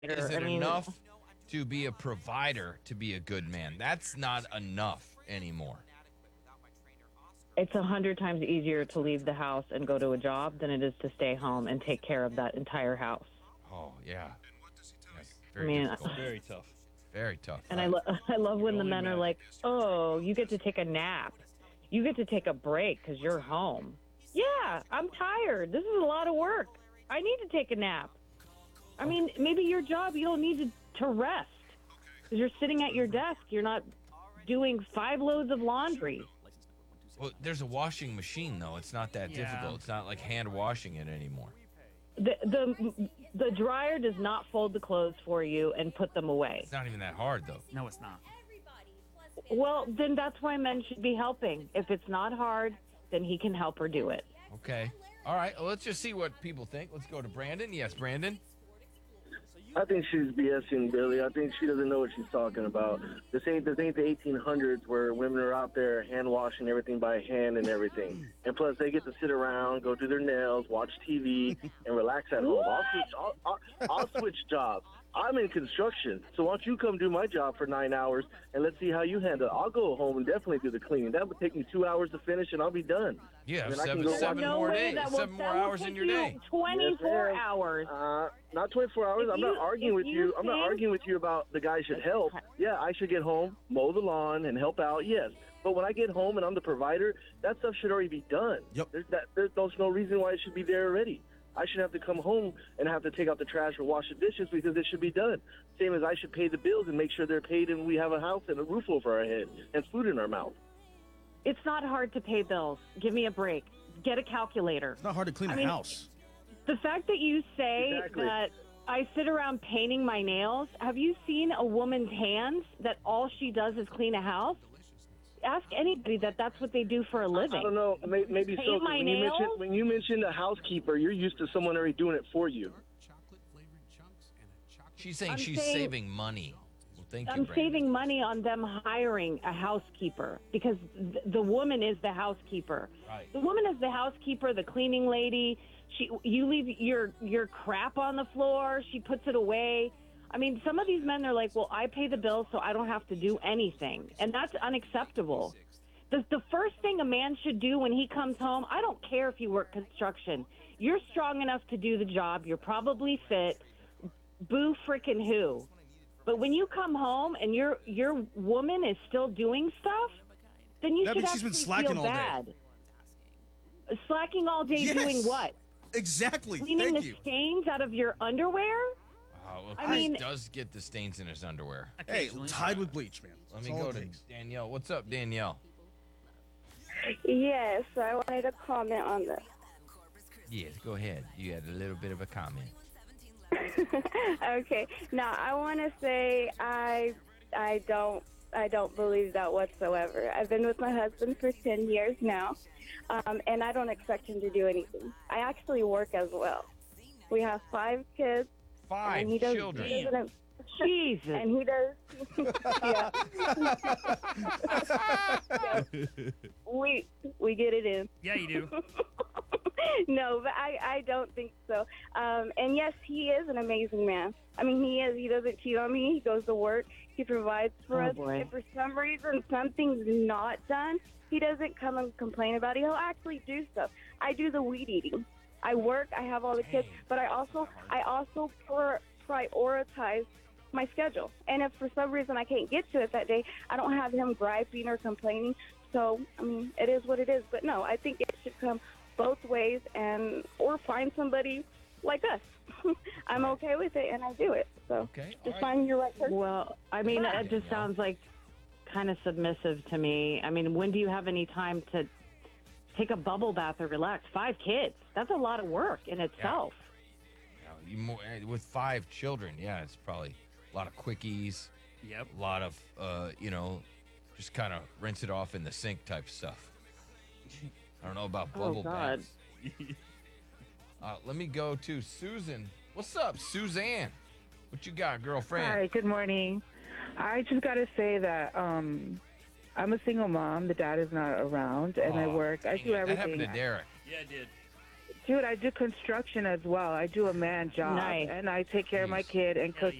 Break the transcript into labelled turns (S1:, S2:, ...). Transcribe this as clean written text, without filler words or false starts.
S1: Is
S2: I
S1: it
S2: mean,
S1: enough to be a provider to be a good man? That's not enough anymore.
S2: it's 100 times easier to leave the house and go to a job than it is to stay home and take care of that entire house.
S1: Oh, yeah. That's
S2: I
S1: very
S2: mean,
S1: difficult.
S3: Very tough.
S1: Very tough.
S2: and I love
S3: Can
S2: when the
S3: only
S2: men are
S3: imagine.
S2: like, "Oh, you get to take a nap. You get to take a break because you're home." Yeah, I'm tired. This is a lot of work. I need to take a nap. I mean, maybe your job you don't need to rest because you're sitting at your desk. You're not doing 5 loads of laundry.
S1: Well, there's a washing machine though. It's not that difficult. It's not like hand washing it anymore.
S2: The dryer does not fold the clothes for you and put them away.
S1: It's not even that hard though.
S3: No, it's not.
S2: Well, then that's why men should be helping. If it's not hard, then he can help her do it.
S1: Okay. All right. Well, let's just see what people think. Let's go to Brandon. Yes, Brandon.
S4: I think she's BSing Billy. I think she doesn't know what she's talking about. This ain't the 1800s where women are out there hand washing everything by hand and everything. And plus, they get to sit around, go do their nails, watch TV, and relax at home. I'll switch jobs. I'm in construction, so why don't you come do my job for 9 hours and let's see how you handle it. I'll go home and definitely do the cleaning. That would take me 2 hours to finish, and I'll be done.
S1: Yeah,
S4: And then I can
S1: seven,
S4: go
S1: seven
S4: watch-
S1: more
S2: way
S1: days,
S2: that will,
S1: 7 more
S2: that will
S1: hours in
S2: take
S1: your
S2: you
S1: day.
S2: 24
S4: Yes, ma'am.
S2: hours.
S4: Not 24 hours.
S2: If
S4: I'm
S2: you-
S4: not arguing
S2: if
S4: with
S2: you
S4: you. I'm not
S2: think-
S4: arguing with you about the guy should help. Yeah, I should get home, mow the lawn, and help out. Yes, but when I get home and I'm the provider, that stuff should already be done.
S5: Yep.
S4: There's no reason why it should be there already. I should have to come home and have to take out the trash or wash the dishes because it should be done. Same as I should pay the bills and make sure they're paid and we have a house and a roof over our head and food in our mouth.
S2: It's not hard to pay bills. Give me a break. Get a calculator.
S5: It's not hard to clean
S2: I
S5: a
S2: mean,
S5: house.
S2: The fact that you say
S4: Exactly.
S2: that I sit around painting my nails, have you seen a woman's hands that all she does is clean a house? Ask anybody that's what they do for a living.
S4: I don't know. Maybe
S2: Paint
S4: so. 'Cause
S2: my
S4: when
S2: nails?
S4: you mentioned a housekeeper, you're used to someone already doing it for you.
S1: She's saying
S2: I'm
S1: she's
S2: saying-
S1: saving money. Well, thank you,
S2: I'm
S1: Brandon.
S2: saving money on them hiring a housekeeper because the woman is the housekeeper.
S1: Right.
S2: The woman is the housekeeper, the cleaning lady. You leave your crap on the floor. She puts it away. I mean, some of these men are like, well, I pay the bills, so I don't have to do anything. And that's unacceptable. The first thing a man should do when he comes home, I don't care if you work construction. You're strong enough to do the job. You're probably fit. Boo frickin' who. But when you come home and your woman is still doing stuff, then you
S5: That
S2: should
S5: means she's been
S2: actually
S5: slacking
S2: feel
S5: all day.
S2: bad. Slacking all day
S5: Yes.
S2: doing what?
S5: Exactly.
S2: Cleaning
S5: Thank
S2: the
S5: you.
S2: stains out of your underwear?
S1: Well,
S2: I
S1: Chris
S2: mean-
S1: does get the stains in his underwear.
S5: Hey,
S3: Occasionally.
S5: tied with bleach, man.
S1: Let
S5: That's
S1: me
S5: all
S1: go
S5: it
S1: to
S5: takes.
S1: Danielle. What's up, Danielle?
S6: Yes, I wanted to comment on this.
S1: Yes, go ahead. You had a little bit of a comment.
S6: Okay, now I want to say I don't believe that whatsoever. I've been with my husband for 10 years now, and I don't expect him to do anything. I actually work as well. We have 5 kids.
S1: 5
S6: and he does,
S1: children.
S6: He doesn't,
S2: Jesus.
S6: and he does. Yeah. Yeah. We get it in.
S3: Yeah, you do.
S6: No, but I don't think so. And yes, he is an amazing man. I mean, he is. He doesn't cheat on me. He goes to work. He provides for
S2: Oh,
S6: us.
S2: boy.
S6: If for some reason something's not done, he doesn't come and complain about it. He'll actually do stuff. I do the weed eating. I work. I have all the kids, but I also prioritize my schedule. And if for some reason I can't get to it that day, I don't have him griping or complaining. So, I mean, it is what it is. But no, I think it should come both ways, or find somebody like us. I'm okay with it, and I do it. So
S1: Okay.
S6: just
S1: all right.
S6: find your right person.
S2: Well, I mean,
S1: Right.
S2: it just
S1: Danielle.
S2: sounds like kind of submissive to me. I mean, when do you have any time to take a bubble bath or relax? 5 kids. That's a lot of work in itself.
S1: With 5 children, yeah, it's probably a lot of quickies,
S3: Yep.
S1: a lot of, just kind of rinse it off in the sink type stuff. I don't know about
S2: Oh,
S1: bubble
S2: God.
S1: baths. Let me go to Susan. What's up, Suzanne? What you got, girlfriend?
S7: Hi, good morning. I just got to say that I'm a single mom. The dad is not around, and I
S1: Aw,
S7: work. I
S1: dang
S7: do
S1: it. That happened
S7: everything.
S1: to Derek.
S3: Yeah, I did.
S7: Dude, I do construction as well. I do a man job,
S2: Nice.
S7: and I take care of my kid and cook